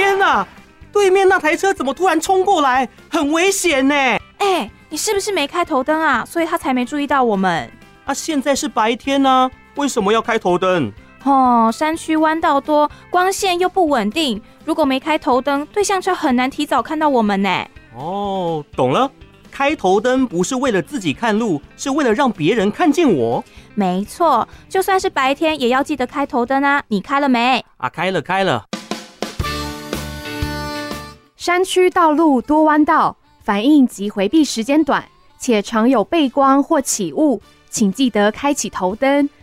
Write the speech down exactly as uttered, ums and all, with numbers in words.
天哪！对面那台车怎么突然冲过来？很危险呢！ 哎，你是不是没开头灯啊？所以他才没注意到我们。 啊，现在是白天啊，为什么要开头灯？ 哦，山区弯道多，光线又不稳定，如果没开头灯，对向车很难提早看到我们呢。 哦，懂了。开头灯不是为了自己看路，是为了让别人看见我。 没错，就算是白天也要记得开头灯啊！你开了没？ 啊，开了开了。 山区道路多弯道，反应及回避时间短，且常有背光或起雾，请记得开启头灯，